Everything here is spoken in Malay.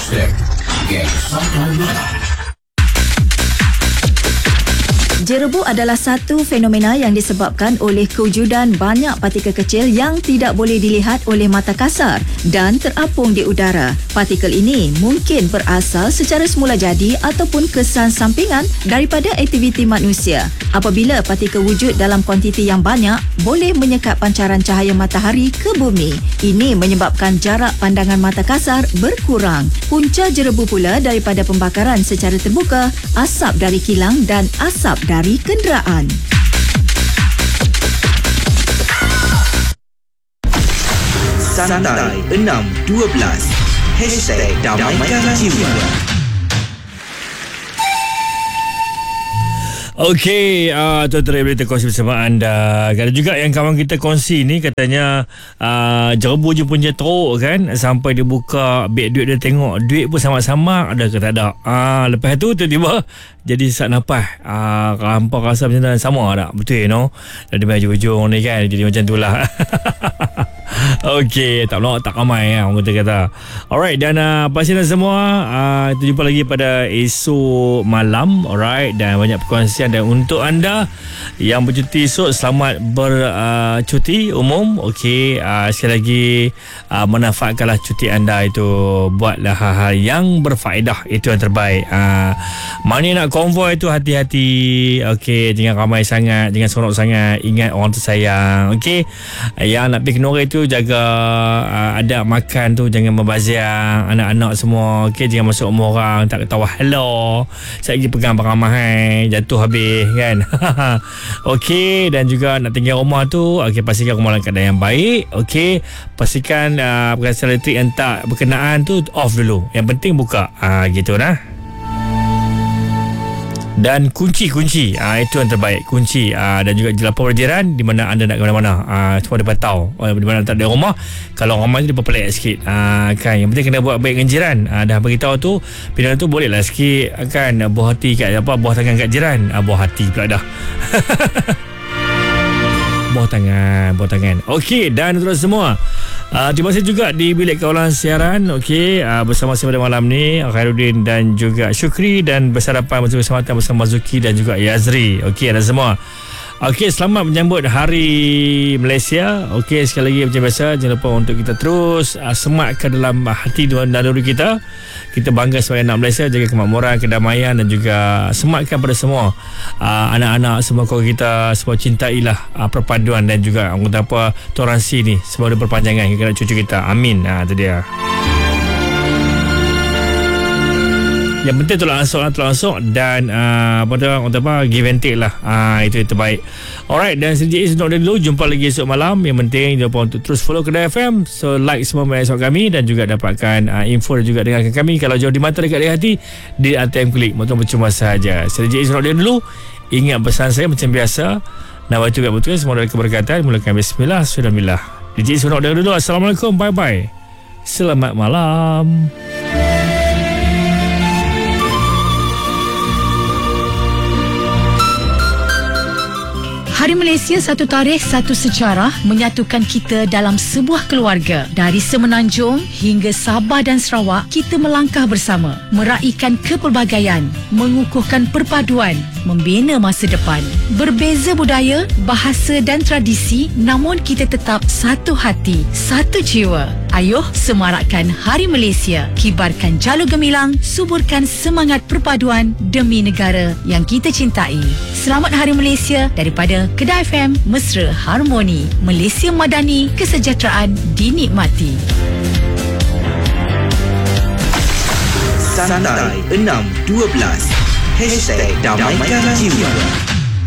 #GengSantai Jerebu adalah satu fenomena yang disebabkan oleh kewujudan banyak partikel kecil yang tidak boleh dilihat oleh mata kasar dan terapung di udara. Partikel ini mungkin berasal secara semula jadi ataupun kesan sampingan daripada aktiviti manusia. Apabila partikel wujud dalam kuantiti yang banyak, boleh menyekat pancaran cahaya matahari ke bumi. Ini menyebabkan jarak pandangan mata kasar berkurang. Punca jerebu pula daripada pembakaran secara terbuka, asap dari kilang dan asap dari kenderaan. Santai 612 #Damaikan Jiwa. Okey, tuan-tuan boleh terkongsi bersama anda. Ada juga yang kawan kita kongsi ni katanya jerebu je punya teruk kan, sampai dia buka beg duit, dia tengok duit pun sama-sama ada ke tak ada. Lepas tu tiba-tiba jadi sesak nafas. Hampa rasa macam mana, sama tak? Betul no? Dari hujung ni kan, jadi macam tu lah. Okey, tak ramai orang kata. Alright, dan pasien semua, kita jumpa lagi pada esok malam. Alright, dan banyak perkongsian. Dan untuk anda yang bercuti esok, selamat bercuti umum. Okey, sekali lagi manfaatkanlah cuti anda itu, buatlah hal-hal yang berfaedah, itu yang terbaik. Mana nak konvoi tu hati-hati. Okey, jangan ramai sangat, jangan seronok sangat, ingat orang tersayang. Okey, yang nak pergi Kenora itu jaga adab makan tu, jangan membazir anak-anak semua. Okey, jangan masuk rumah orang tak ketawa hello, saya lagi pegang barang mahal, jatuh habis kan. Okey, dan juga nak tinggal rumah tu, okey, pastikan rumah dalam keadaan yang baik. Okey, pastikan perkhidmatan elektrik yang tak berkenaan tu off dulu, yang penting buka, gitu lah. Dan kunci itu yang terbaik, kunci, dan juga lapor jiran di mana anda nak ke mana-mana, semua dia tahu di mana tak ada rumah. Kalau rumah tu dia pelik sikit, kan, yang penting kena buat baik dengan jiran. Dah beritahu tu, pilihan tu boleh lah sikit kan, buah hati kat buah tangan kat jiran, buah hati pula dah. buah tangan. Okey, dan terus semua, terima kasih juga di bilik kawalan siaran. Okey, bersama saya pada malam ni Khairuddin dan juga Syukri, dan bersarapan bersama Zuki dan juga Yazri. Okey, ada semua. Okey, selamat menyambut Hari Malaysia. Okey, sekali lagi macam biasa, jangan lupa untuk kita terus sematkan dalam hati dan naluri kita. Kita bangga sebagai anak Malaysia, jaga kemakmuran, kedamaian, dan juga sematkan pada semua anak-anak, semua keluarga kita, semua cintailah perpaduan dan juga toleransi ni, semua ada berpanjangan kepada cucu kita. Amin. Itu dia. Yang penting tolak langsung dan give and take lah. Itu yang terbaik. Alright, dan sejak ini dulu, jumpa lagi esok malam. Yang penting jangan lupa untuk terus follow Kedai FM. So like semua esok kami, dan juga dapatkan info dan juga dengarkan kami. Kalau jauh di mata, dekat di hati, di ATM Klik, motor percuma sahaja. Sejak ini dulu, ingat pesan saya macam biasa, nawaitu betul, semua dari keberkatan, mulakan bismillah, Alhamdulillah. Sejak ini dulu, Assalamualaikum, bye bye, selamat malam. Hari Malaysia, satu tarikh, satu sejarah menyatukan kita dalam sebuah keluarga. Dari Semenanjung hingga Sabah dan Sarawak, kita melangkah bersama, meraihkan kepelbagaian, mengukuhkan perpaduan, membina masa depan. Berbeza budaya, bahasa dan tradisi, namun kita tetap satu hati, satu jiwa. Ayuh semarakkan Hari Malaysia, kibarkan jalur gemilang, suburkan semangat perpaduan demi negara yang kita cintai. Selamat Hari Malaysia daripada Kedai FM, Mesra Harmoni, Malaysia Madani, kesejahteraan dinikmati. Santai 612 #Damaikan Jiwa.